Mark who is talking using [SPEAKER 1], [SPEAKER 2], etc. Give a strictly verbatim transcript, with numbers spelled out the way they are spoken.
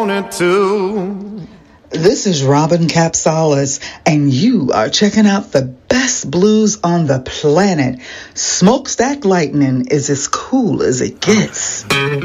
[SPEAKER 1] too.
[SPEAKER 2] This is Robin Capsalis, and you are checking out the best blues on the planet. Smokestack Lightning is as cool as it gets.